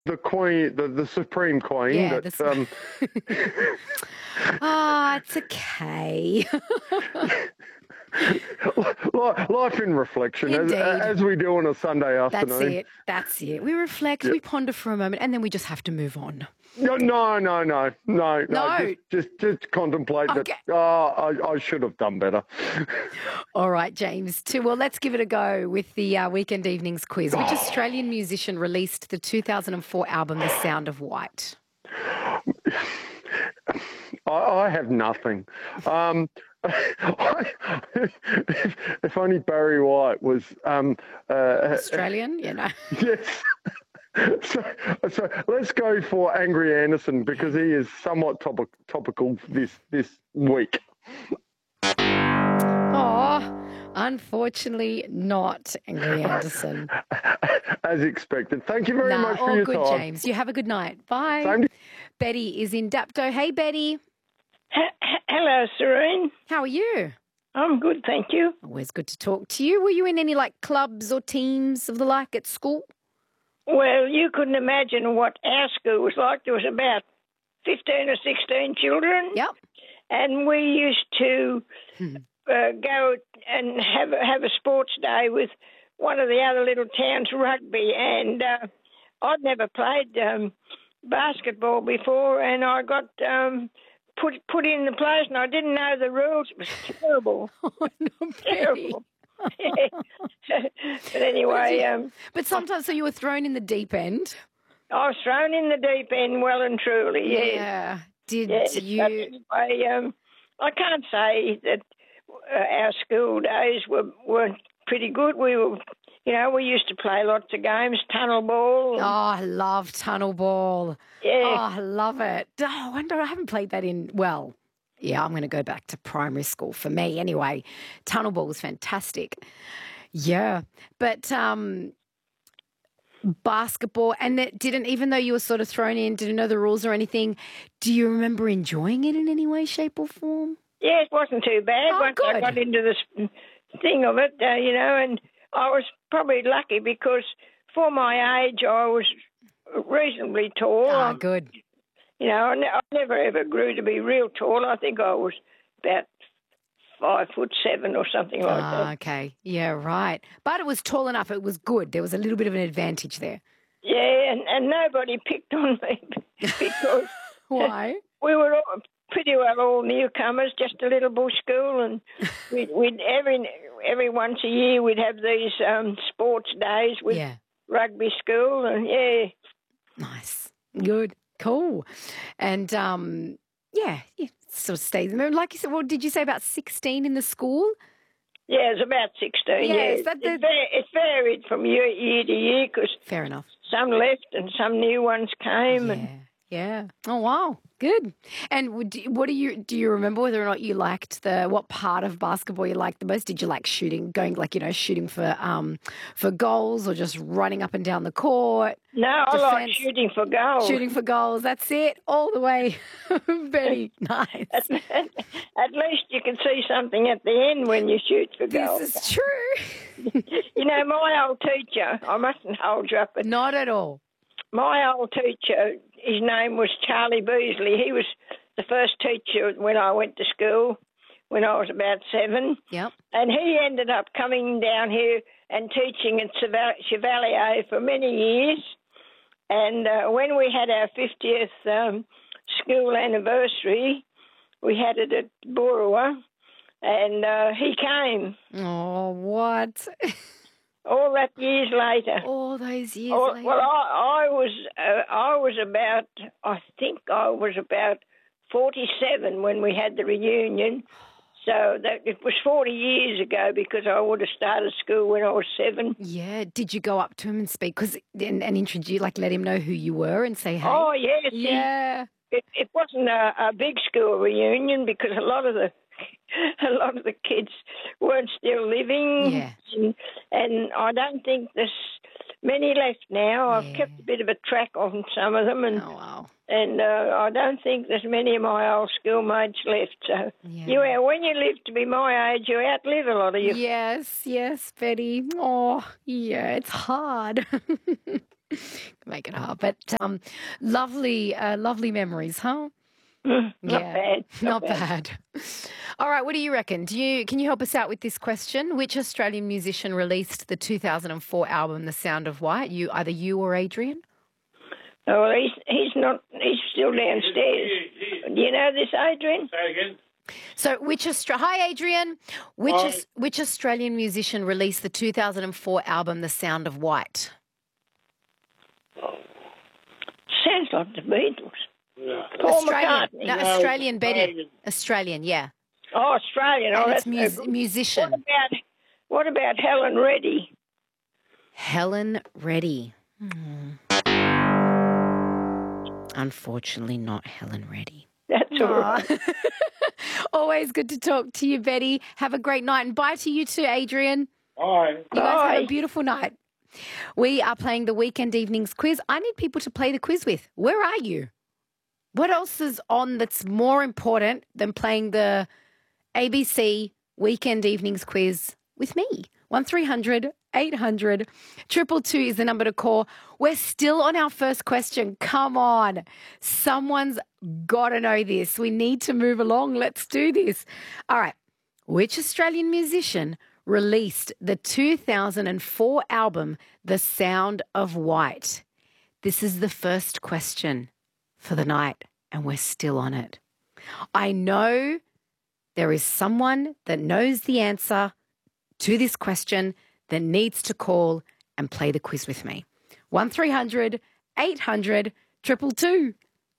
the queen, the supreme queen. Yeah, That it's okay. life in reflection, Indeed. as we do on a Sunday That's afternoon. it. That's it. We reflect, Yeah. we ponder for a moment, and then we just have to move on. No, no, no, no, no, no. No. Just contemplate that. Okay. I should have done better. All right, James. Well, let's give it a go with the Weekend Evenings quiz. Which Australian musician released the 2004 album The Sound of White? I have nothing. If only Barry White was Australian, yes. So let's go for Angry Anderson because he is somewhat topical this week. Oh, unfortunately not, Angry Anderson. As expected. Thank you very much for your all good, time. James. You have a good night. Bye. Same to- Betty is in Dapto. Hey, Betty. Hello, Serene. How are you? I'm good, thank you. Always good to talk to you. Were you in any clubs or teams of the like at school? Well, you couldn't imagine what our school was like. There was about 15 or 16 children. Yep. And we used to go and have a sports day with one of the other little towns, rugby. And I'd never played basketball before, and I got put in the place, and I didn't know the rules. It was terrible. Oh, no, Terrible. But anyway... but sometimes, so you were thrown in the deep end? I was thrown in the deep end well and truly, yes. Yeah. Did you... But anyway, I can't say that our school days were pretty good. We were... we used to play lots of games, tunnel ball. Oh, I love tunnel ball. Yeah. Oh, I love it. Oh, I wonder, I haven't played that I'm going to go back to primary school for me anyway. Tunnel ball was fantastic. Yeah. But basketball, and it didn't, even though you were sort of thrown in, didn't know the rules or anything, do you remember enjoying it in any way, shape or form? Yeah, it wasn't too bad. Once good. I got into this thing of it, and I was probably lucky because for my age I was reasonably tall. Good. I never ever grew to be real tall. I think I was about 5'7" or something like that. Okay. Yeah, right. But it was tall enough. It was good. There was a little bit of an advantage there. Yeah, and nobody picked on me because... Why? We were pretty well all newcomers, just a little bush school, and we'd every once a year we'd have these sports days with rugby school, and Nice. Good. Cool. And, you sort of stayed. Like you said, did you say about 16 in the school? Yeah, it's about 16, It varied from year to year because fair enough. Some left and some new ones came. Yeah. Oh, wow. Good. And do you remember whether or not you liked what part of basketball you liked the most? Did you like shooting, shooting for goals or just running up and down the court? No, I like shooting for goals. Shooting for goals. That's it. All the way. Very nice. At least you can see something at the end when you shoot for goals. This is true. My old teacher, I mustn't hold you up. But not at all. My old teacher, his name was Charlie Beasley. He was the first teacher when I went to school when I was about 7. Yep. And he ended up coming down here and teaching at Chevalier for many years. And when we had our 50th school anniversary, we had it at Boorowa, and he came. Oh, what? All that years later. All those years later. Well, I was about 47 when we had the reunion. So it was 40 years ago because I would have started school when I was 7. Yeah. Did you go up to him and speak and introduce, let him know who you were and say hey? Oh, yes. Yeah. It wasn't a big school reunion because a lot of the kids weren't still living. Yeah. And I don't think there's many left now. I've kept a bit of a track on some of them. And, oh, wow. And I don't think there's many of my old schoolmates left. So, when you live to be my age, you outlive a lot of you. Yes, Betty. Oh, yeah, it's hard. Make it hard. But lovely memories, huh? Not bad. Not bad. All right, what do you reckon? Can you help us out with this question? Which Australian musician released the 2004 album The Sound of White? Either you or Adrian? Oh, well, he's not. He's still downstairs. Do you know this, Adrian? Say again. So, hi, Adrian. Which Australian musician released the 2004 album The Sound of White? Sounds like the Beatles. Yeah. Paul Australian. McCartney. No, Australian, Betty. Australian, yeah. Oh, Australian. Oh, And that's it's no good. musician. What about Helen Reddy? Helen Reddy. Unfortunately, not Helen Reddy. That's all right. Always good to talk to you, Betty. Have a great night. And bye to you too, Adrian. Bye. You guys have Bye. a beautiful night. We are playing the Weekend Evenings quiz. I need people to play the quiz with. Where are you? What else is on that's more important than playing the ABC Weekend Evenings quiz with me? 1300 800 222 is the number to call. We're still on our first question. Come on. Someone's got to know this. We need to move along. Let's do this. All right. Which Australian musician released the 2004 album The Sound of White? This is the first question for the night, and we're still on it. I know there is someone that knows the answer to this question that needs to call and play the quiz with me. 1300 800 222.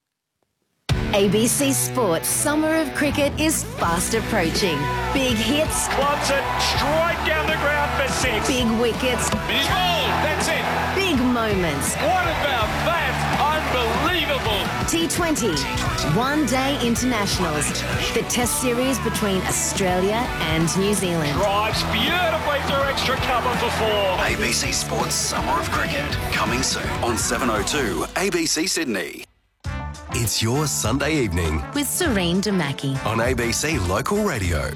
ABC Sports Summer of Cricket is fast approaching. Big hits, Wants it straight down the ground for six. big wickets, He's bowled. That's it. big moments. What about that? Unbelievable. T20, one-day internationals. The test series between Australia and New Zealand. Drives beautifully through extra cover for four. ABC Sports Summer of Cricket, coming soon on 7:02 ABC Sydney. It's your Sunday evening With Serene Damaki. on ABC Local Radio.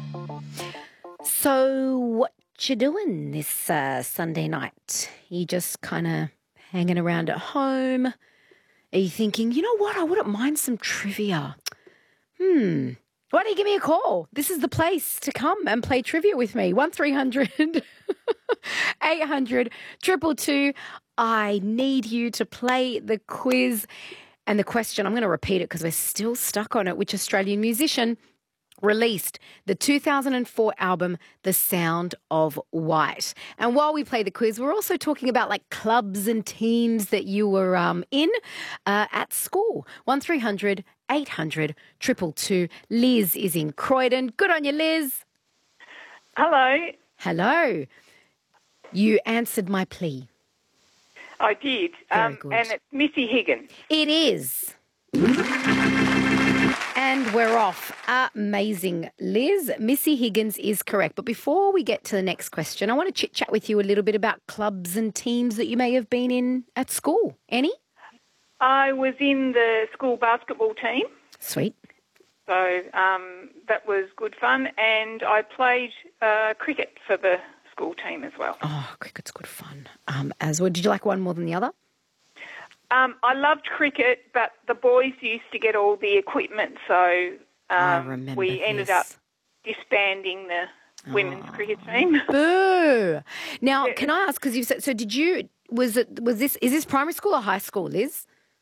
So, what you doing this Sunday night? You just kind of hanging around at home? Are you thinking, you know what? I wouldn't mind some trivia. Why don't you give me a call? This is the place to come and play trivia with me. 1300 800 222. I need you to play the quiz. And the question, I'm going to repeat it because we're still stuck on it. Which Australian musician released the 2004 album The Sound of White? And while we play the quiz, we're also talking about like clubs and teams that you were in at school. 1300 800 222. Liz is in Croydon. Good on you, Liz. Hello, Hello. You answered my plea. I did. Very good. And it's Missy Higgins. It is. And we're off. Amazing, Liz. Missy Higgins is correct. But before we get to the next question, I want to chit-chat with you a little bit about clubs and teams that you may have been in at school. Any? I was in the school basketball team, Sweet. so that was good fun. And I played cricket for the school team as well. Oh, cricket's good fun. As well. Did you like one more than the other? I loved cricket, but the boys used to get all the equipment, so I remember we ended this. up disbanding the women's cricket team. Boo. Now, can I ask, because you've said, so did you, is this primary school or high school, Liz?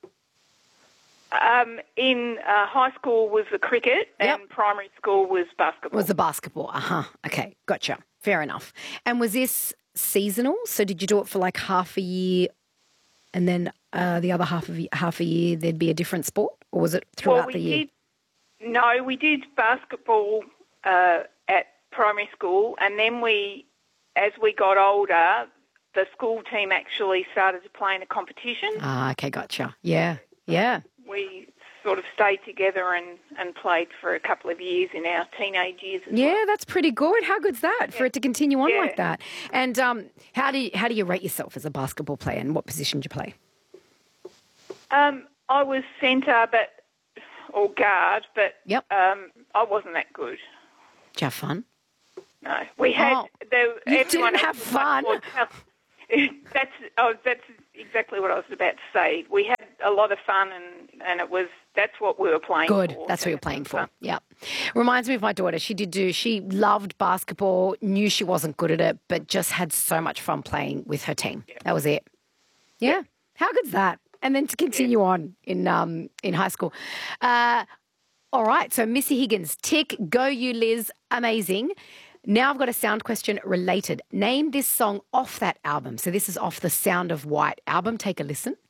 In high school was the cricket, Yep. and primary school was basketball. Was the basketball? Okay, gotcha. Fair enough. And was this seasonal? So did you do it for like half a year, and then the other half a year there'd be a different sport, or was it throughout the year? We did basketball at primary school, and then as we got older, the school team actually started to play in a competition. Okay, gotcha. Yeah. We sort of stayed together and played for a couple of years in our teenage years as well. Yeah, that's pretty good. How good's that for it to continue on Yeah. like that? And how do you rate yourself as a basketball player, and what position do you play? I was centre, or guard, but Yep. I wasn't that good. Did you have fun? No, we had. You didn't have fun? That's exactly what I was about to say. We had a lot of fun, and that's what we were playing for. Good. That's what you're playing for. Yeah. Reminds me of my daughter. She loved basketball, knew she wasn't good at it, but just had so much fun playing with her team. Yeah. That was it. Yeah. How good's that? And then to continue on in high school. All right. So Missy Higgins, tick, go you Liz, amazing. Now I've got a sound question related. Name this song off that album. So this is off the Sound of White album. Take a listen.